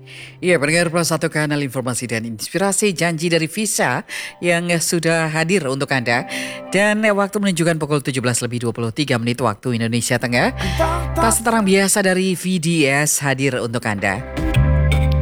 Iya, pendengar Plus Satu Kanal Informasi dan Inspirasi janji dari Visa yang sudah hadir untuk Anda. Dan waktu menunjukkan pukul 17 lebih 23 menit waktu Indonesia Tengah. Tas terang biasa dari VDS hadir untuk Anda.